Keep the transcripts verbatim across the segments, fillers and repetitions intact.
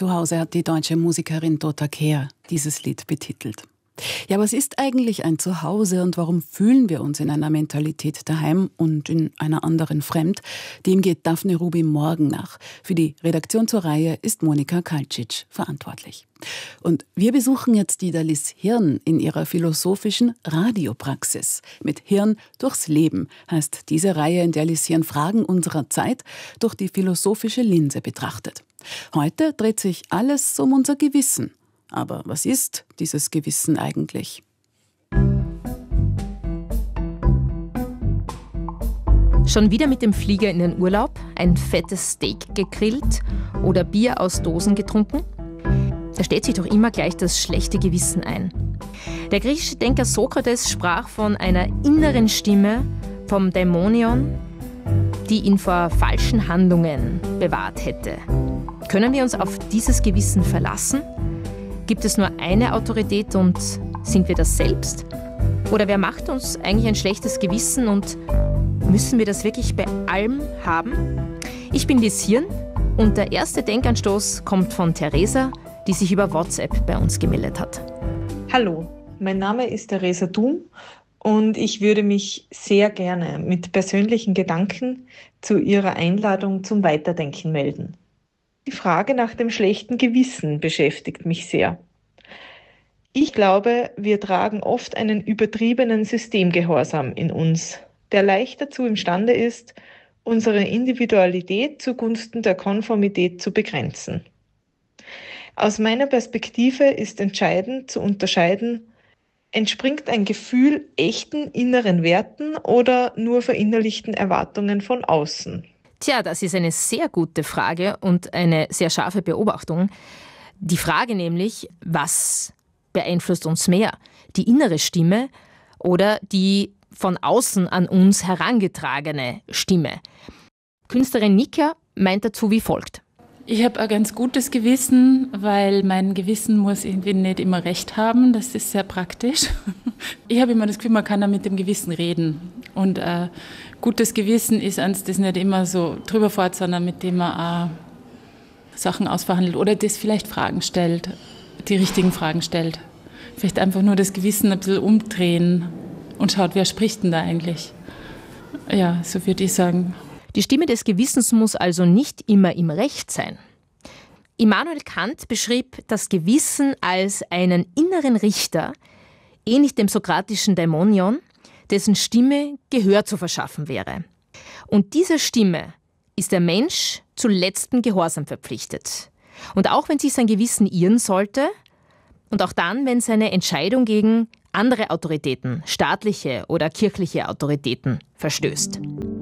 Zuhause hat die deutsche Musikerin Dota Kehr dieses Lied betitelt. Ja, was ist eigentlich ein Zuhause und warum fühlen wir uns in einer Mentalität daheim und in einer anderen fremd? Dem geht Daphne Ruby morgen nach. Für die Redaktion zur Reihe ist Monika Kaltschitsch verantwortlich. Und wir besuchen jetzt die Dalis Hirn in ihrer philosophischen Radiopraxis. Mit Hirn durchs Leben heißt diese Reihe, in der Dalis Hirn Fragen unserer Zeit durch die philosophische Linse betrachtet. Heute dreht sich alles um unser Gewissen. Aber was ist dieses Gewissen eigentlich? Schon wieder mit dem Flieger in den Urlaub, ein fettes Steak gegrillt oder Bier aus Dosen getrunken? Da stellt sich doch immer gleich das schlechte Gewissen ein. Der griechische Denker Sokrates sprach von einer inneren Stimme, vom Daimonion, die ihn vor falschen Handlungen bewahrt hätte. Können wir uns auf dieses Gewissen verlassen? Gibt es nur eine Autorität und sind wir das selbst? Oder wer macht uns eigentlich ein schlechtes Gewissen und müssen wir das wirklich bei allem haben? Ich bin Dalis Hirn und der erste Denkanstoß kommt von Theresa, die sich über WhatsApp bei uns gemeldet hat. Hallo, mein Name ist Theresa Thum und ich würde mich sehr gerne mit persönlichen Gedanken zu Ihrer Einladung zum Weiterdenken melden. Die Frage nach dem schlechten Gewissen beschäftigt mich sehr. Ich glaube, wir tragen oft einen übertriebenen Systemgehorsam in uns, der leicht dazu imstande ist, unsere Individualität zugunsten der Konformität zu begrenzen. Aus meiner Perspektive ist entscheidend zu unterscheiden, entspringt ein Gefühl echten inneren Werten oder nur verinnerlichten Erwartungen von außen? Tja, das ist eine sehr gute Frage und eine sehr scharfe Beobachtung. Die Frage nämlich, was beeinflusst uns mehr? Die innere Stimme oder die von außen an uns herangetragene Stimme? Künstlerin Nika meint dazu wie folgt. Ich habe ein ganz gutes Gewissen, weil mein Gewissen muss irgendwie nicht immer recht haben. Das ist sehr praktisch. Ich habe immer das Gefühl, man kann da mit dem Gewissen reden. Und äh, gutes Gewissen ist eins, das nicht immer so drüber fährt, sondern mit dem man äh, Sachen ausverhandelt oder das vielleicht Fragen stellt, die richtigen Fragen stellt. Vielleicht einfach nur das Gewissen ein bisschen umdrehen und schaut, wer spricht denn da eigentlich. Ja, so würde ich sagen. Die Stimme des Gewissens muss also nicht immer im Recht sein. Immanuel Kant beschrieb das Gewissen als einen inneren Richter, ähnlich dem sokratischen Daimonion, dessen Stimme Gehör zu verschaffen wäre. Und dieser Stimme ist der Mensch zu letztem Gehorsam verpflichtet. Und auch wenn sich sein Gewissen irren sollte und auch dann, wenn seine Entscheidung gegen andere Autoritäten, staatliche oder kirchliche Autoritäten, verstößt.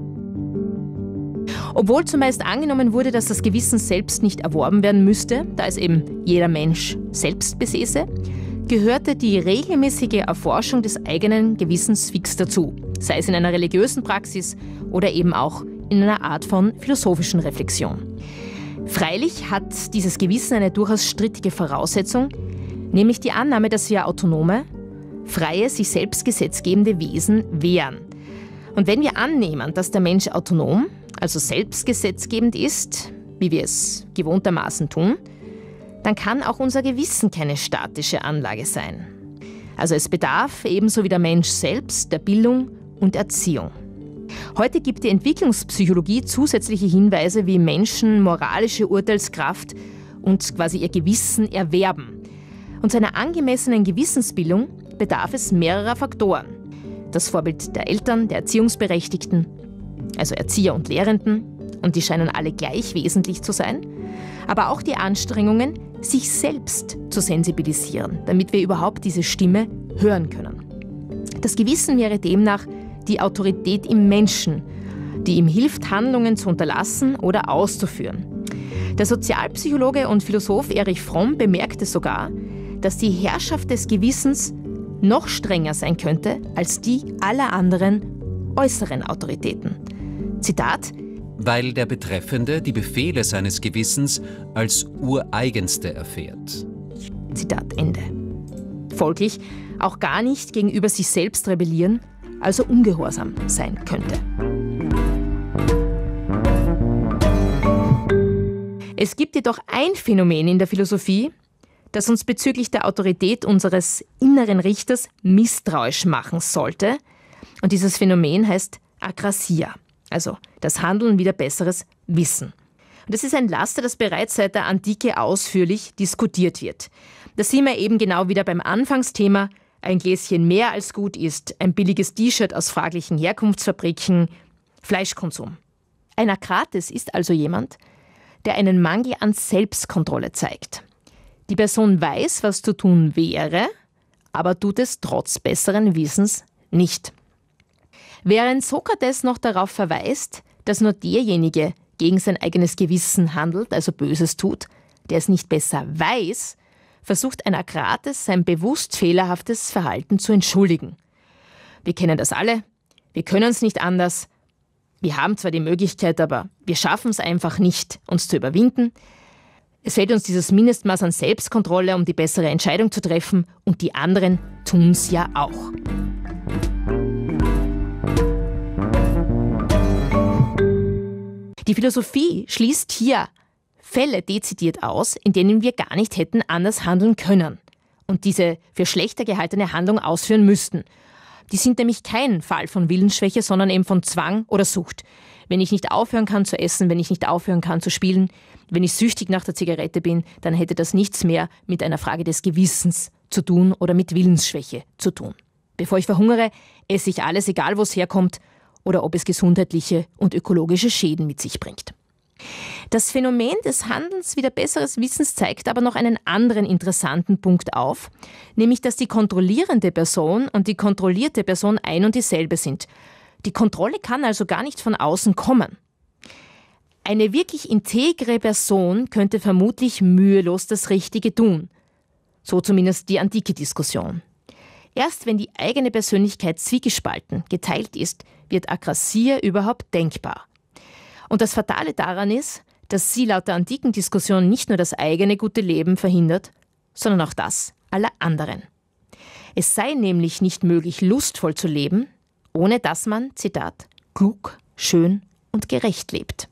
Obwohl zumeist angenommen wurde, dass das Gewissen selbst nicht erworben werden müsste, da es eben jeder Mensch selbst besäße, gehörte die regelmäßige Erforschung des eigenen Gewissens fix dazu, sei es in einer religiösen Praxis oder eben auch in einer Art von philosophischen Reflexion. Freilich hat dieses Gewissen eine durchaus strittige Voraussetzung, nämlich die Annahme, dass wir autonome, freie, sich selbst gesetzgebende Wesen wären. Und wenn wir annehmen, dass der Mensch autonom, also selbstgesetzgebend ist, wie wir es gewohntermaßen tun, dann kann auch unser Gewissen keine statische Anlage sein. Also es bedarf ebenso wie der Mensch selbst der Bildung und Erziehung. Heute gibt die Entwicklungspsychologie zusätzliche Hinweise, wie Menschen moralische Urteilskraft und quasi ihr Gewissen erwerben. Und zu einer angemessenen Gewissensbildung bedarf es mehrerer Faktoren. Das Vorbild der Eltern, der Erziehungsberechtigten, also Erzieher und Lehrenden, und die scheinen alle gleich wesentlich zu sein, aber auch die Anstrengungen, sich selbst zu sensibilisieren, damit wir überhaupt diese Stimme hören können. Das Gewissen wäre demnach die Autorität im Menschen, die ihm hilft, Handlungen zu unterlassen oder auszuführen. Der Sozialpsychologe und Philosoph Erich Fromm bemerkte sogar, dass die Herrschaft des Gewissens noch strenger sein könnte als die aller anderen äußeren Autoritäten. Zitat: Weil der Betreffende die Befehle seines Gewissens als ureigenste erfährt. Zitat Ende. Folglich auch gar nicht gegenüber sich selbst rebellieren, also ungehorsam sein könnte. Es gibt jedoch ein Phänomen in der Philosophie, das uns bezüglich der Autorität unseres inneren Richters misstrauisch machen sollte. Und dieses Phänomen heißt Akrasia, also das Handeln wider besseres Wissen. Und das ist ein Laster, das bereits seit der Antike ausführlich diskutiert wird. Da sind wir eben genau wieder beim Anfangsthema. Ein Gläschen mehr als gut ist, ein billiges T-Shirt aus fraglichen Herkunftsfabriken, Fleischkonsum. Ein Akrates ist also jemand, der einen Mangel an Selbstkontrolle zeigt. Die Person weiß, was zu tun wäre, aber tut es trotz besseren Wissens nicht. Während Sokrates noch darauf verweist, dass nur derjenige gegen sein eigenes Gewissen handelt, also Böses tut, der es nicht besser weiß, versucht ein Akrates, sein bewusst fehlerhaftes Verhalten zu entschuldigen. Wir kennen das alle, wir können es nicht anders, wir haben zwar die Möglichkeit, aber wir schaffen es einfach nicht, uns zu überwinden. Es fehlt uns dieses Mindestmaß an Selbstkontrolle, um die bessere Entscheidung zu treffen, und die anderen tun es ja auch. Die Philosophie schließt hier Fälle dezidiert aus, in denen wir gar nicht hätten anders handeln können und diese für schlechter gehaltene Handlung ausführen müssten. Die sind nämlich kein Fall von Willensschwäche, sondern eben von Zwang oder Sucht. Wenn ich nicht aufhören kann zu essen, wenn ich nicht aufhören kann zu spielen, wenn ich süchtig nach der Zigarette bin, dann hätte das nichts mehr mit einer Frage des Gewissens zu tun oder mit Willensschwäche zu tun. Bevor ich verhungere, esse ich alles, egal wo es herkommt oder ob es gesundheitliche und ökologische Schäden mit sich bringt. Das Phänomen des Handelns wider besseres Wissens zeigt aber noch einen anderen interessanten Punkt auf, nämlich dass die kontrollierende Person und die kontrollierte Person ein und dieselbe sind. Die Kontrolle kann also gar nicht von außen kommen. Eine wirklich integre Person könnte vermutlich mühelos das Richtige tun. So zumindest die antike Diskussion. Erst wenn die eigene Persönlichkeit zwiegespalten, geteilt ist, wird Akrasia überhaupt denkbar. Und das Fatale daran ist, dass sie laut der antiken Diskussion nicht nur das eigene gute Leben verhindert, sondern auch das aller anderen. Es sei nämlich nicht möglich, lustvoll zu leben, ohne dass man, Zitat, klug, schön und gerecht lebt.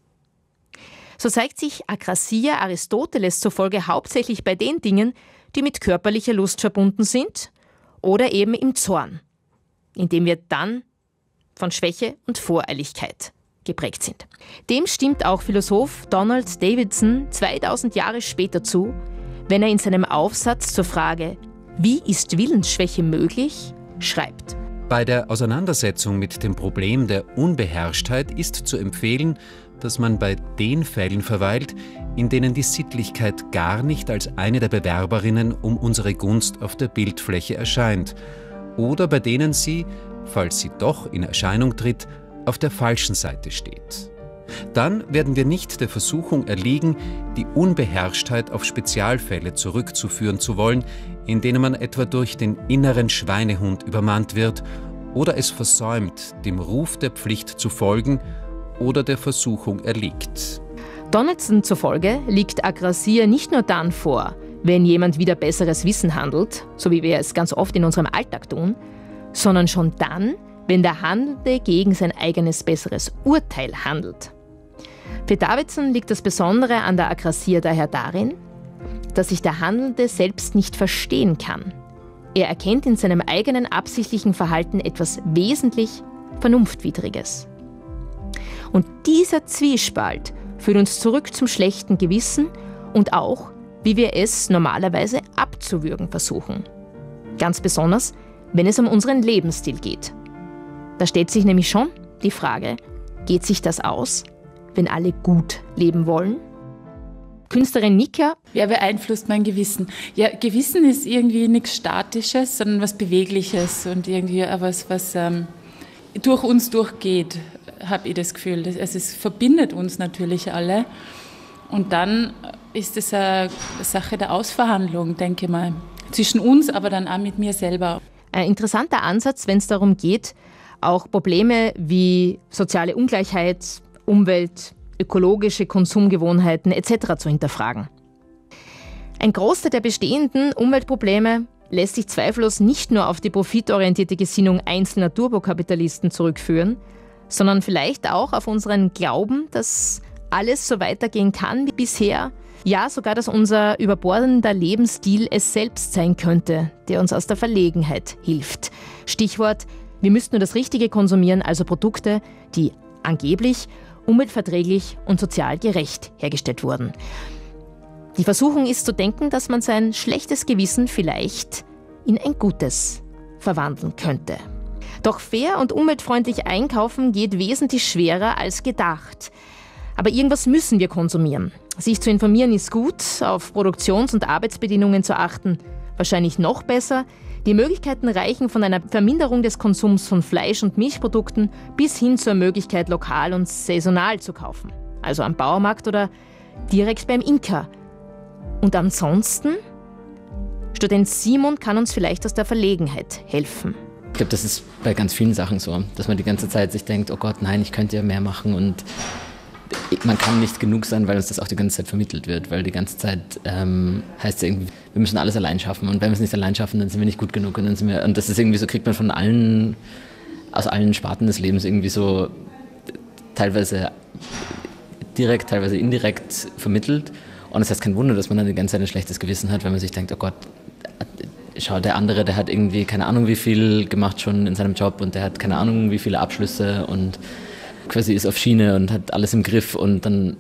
So zeigt sich Akrasia Aristoteles zufolge hauptsächlich bei den Dingen, die mit körperlicher Lust verbunden sind oder eben im Zorn, indem wir dann von Schwäche und Voreiligkeit geprägt sind. Dem stimmt auch Philosoph Donald Davidson zweitausend Jahre später zu, wenn er in seinem Aufsatz zur Frage »Wie ist Willensschwäche möglich?« schreibt: Bei der Auseinandersetzung mit dem Problem der Unbeherrschtheit ist zu empfehlen, dass man bei den Fällen verweilt, in denen die Sittlichkeit gar nicht als eine der Bewerberinnen um unsere Gunst auf der Bildfläche erscheint oder bei denen sie, falls sie doch in Erscheinung tritt, auf der falschen Seite steht. Dann werden wir nicht der Versuchung erliegen, die Unbeherrschtheit auf Spezialfälle zurückzuführen zu wollen, in denen man etwa durch den inneren Schweinehund übermannt wird oder es versäumt, dem Ruf der Pflicht zu folgen oder der Versuchung erliegt. Donaldson zufolge liegt Akrasia nicht nur dann vor, wenn jemand wider besseres Wissen handelt, so wie wir es ganz oft in unserem Alltag tun, sondern schon dann, wenn der Handelnde gegen sein eigenes besseres Urteil handelt. Für Davidson liegt das Besondere an der Akrasia daher darin, dass sich der Handelnde selbst nicht verstehen kann. Er erkennt in seinem eigenen absichtlichen Verhalten etwas wesentlich Vernunftwidriges. Und dieser Zwiespalt führt uns zurück zum schlechten Gewissen und auch, wie wir es normalerweise abzuwürgen versuchen. Ganz besonders, wenn es um unseren Lebensstil geht. Da stellt sich nämlich schon die Frage, geht sich das aus, wenn alle gut leben wollen? Künstlerin Nika. Wer beeinflusst mein Gewissen? Ja, Gewissen ist irgendwie nichts Statisches, sondern was Bewegliches und irgendwie was, was ähm, durch uns durchgeht, habe ich das Gefühl. Also es verbindet uns natürlich alle. Und dann ist es eine Sache der Ausverhandlung, denke ich mal. Zwischen uns, aber dann auch mit mir selber. Ein interessanter Ansatz, wenn es darum geht, auch Probleme wie soziale Ungleichheit, Umwelt, ökologische Konsumgewohnheiten et cetera zu hinterfragen. Ein Großteil der bestehenden Umweltprobleme lässt sich zweifellos nicht nur auf die profitorientierte Gesinnung einzelner Turbokapitalisten zurückführen, sondern vielleicht auch auf unseren Glauben, dass alles so weitergehen kann wie bisher. Ja, sogar, dass unser überbordender Lebensstil es selbst sein könnte, der uns aus der Verlegenheit hilft. Stichwort, wir müssten nur das Richtige konsumieren, also Produkte, die angeblich umweltverträglich und sozial gerecht hergestellt wurden. Die Versuchung ist zu denken, dass man sein schlechtes Gewissen vielleicht in ein gutes verwandeln könnte. Doch fair und umweltfreundlich einkaufen geht wesentlich schwerer als gedacht. Aber irgendwas müssen wir konsumieren. Sich zu informieren ist gut, auf Produktions- und Arbeitsbedingungen zu achten wahrscheinlich noch besser. Die Möglichkeiten reichen von einer Verminderung des Konsums von Fleisch- und Milchprodukten bis hin zur Möglichkeit, lokal und saisonal zu kaufen. Also am Baumarkt oder direkt beim Imker. Und ansonsten? Student Simon kann uns vielleicht aus der Verlegenheit helfen. Ich glaube, das ist bei ganz vielen Sachen so, dass man die ganze Zeit sich denkt, oh Gott, nein, ich könnte ja mehr machen und man kann nicht genug sein, weil uns das auch die ganze Zeit vermittelt wird, weil die ganze Zeit ähm, heißt es irgendwie, wir müssen alles allein schaffen und wenn wir es nicht allein schaffen, dann sind wir nicht gut genug und dann sind wir, und das ist irgendwie so, kriegt man von allen, aus allen Sparten des Lebens irgendwie so teilweise direkt, teilweise indirekt vermittelt und es heißt kein Wunder, dass man dann die ganze Zeit ein schlechtes Gewissen hat, wenn man sich denkt, oh Gott, schau, der andere, der hat irgendwie keine Ahnung wie viel gemacht schon in seinem Job und der hat keine Ahnung wie viele Abschlüsse und quasi ist auf Schiene und hat alles im Griff und dann,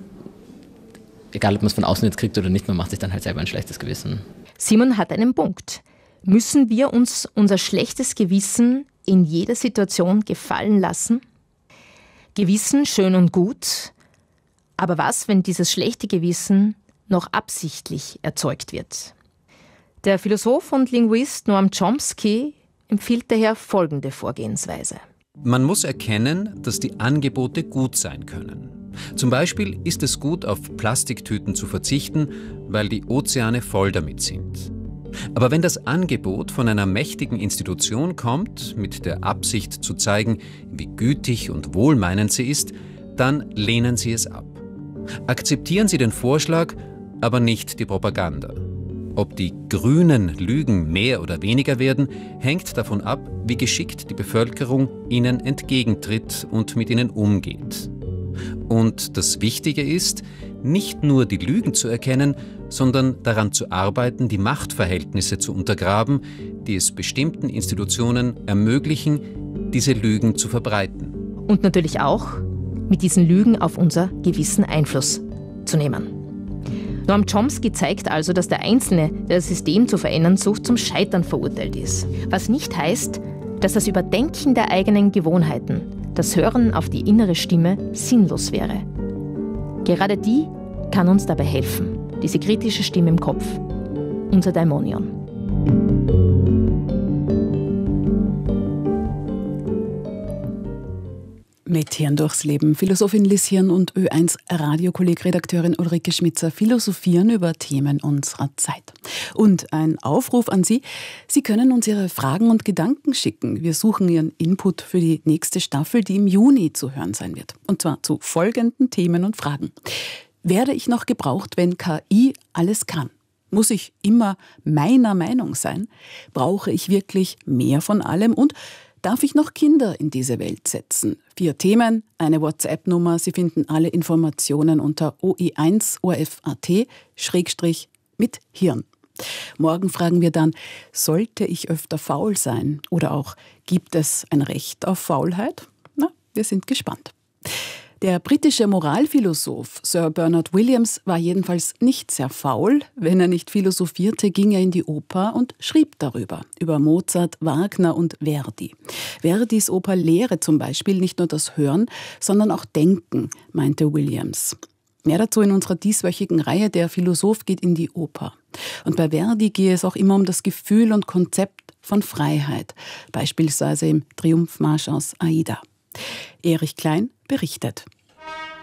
egal ob man es von außen jetzt kriegt oder nicht, man macht sich dann halt selber ein schlechtes Gewissen. Simon hat einen Punkt. Müssen wir uns unser schlechtes Gewissen in jeder Situation gefallen lassen? Gewissen schön und gut, aber was, wenn dieses schlechte Gewissen noch absichtlich erzeugt wird? Der Philosoph und Linguist Noam Chomsky empfiehlt daher folgende Vorgehensweise. Man muss erkennen, dass die Angebote gut sein können. Zum Beispiel ist es gut, auf Plastiktüten zu verzichten, weil die Ozeane voll damit sind. Aber wenn das Angebot von einer mächtigen Institution kommt, mit der Absicht zu zeigen, wie gütig und wohlmeinend sie ist, dann lehnen Sie es ab. Akzeptieren Sie den Vorschlag, aber nicht die Propaganda. Ob die grünen Lügen mehr oder weniger werden, hängt davon ab, wie geschickt die Bevölkerung ihnen entgegentritt und mit ihnen umgeht. Und das Wichtige ist, nicht nur die Lügen zu erkennen, sondern daran zu arbeiten, die Machtverhältnisse zu untergraben, die es bestimmten Institutionen ermöglichen, diese Lügen zu verbreiten. Und natürlich auch, mit diesen Lügen auf unser Gewissen Einfluss zu nehmen. Noam Chomsky zeigt also, dass der Einzelne, der das System zu verändern sucht, zum Scheitern verurteilt ist. Was nicht heißt, dass das Überdenken der eigenen Gewohnheiten, das Hören auf die innere Stimme sinnlos wäre. Gerade die kann uns dabei helfen, diese kritische Stimme im Kopf, unser Daimonion. Mit Hirn durchs Leben. Philosophin Liz Hirn und Ö eins Radiokolleg-Redakteurin Ulrike Schmitzer philosophieren über Themen unserer Zeit. Und ein Aufruf an Sie. Sie können uns Ihre Fragen und Gedanken schicken. Wir suchen Ihren Input für die nächste Staffel, die im Juni zu hören sein wird. Und zwar zu folgenden Themen und Fragen. Werde ich noch gebraucht, wenn K I alles kann? Muss ich immer meiner Meinung sein? Brauche ich wirklich mehr von allem? Und darf ich noch Kinder in diese Welt setzen? Vier Themen, eine WhatsApp-Nummer. Sie finden alle Informationen unter o e eins o r f punkt a t Schrägstrich mit Hirn. Morgen fragen wir dann, sollte ich öfter faul sein? Oder auch, gibt es ein Recht auf Faulheit? Na, wir sind gespannt. Der britische Moralphilosoph Sir Bernard Williams war jedenfalls nicht sehr faul. Wenn er nicht philosophierte, ging er in die Oper und schrieb darüber, über Mozart, Wagner und Verdi. Verdis Oper lehre zum Beispiel nicht nur das Hören, sondern auch Denken, meinte Williams. Mehr dazu in unserer dieswöchigen Reihe Der Philosoph geht in die Oper. Und bei Verdi gehe es auch immer um das Gefühl und Konzept von Freiheit, beispielsweise im Triumphmarsch aus Aida. Erich Klein berichtet.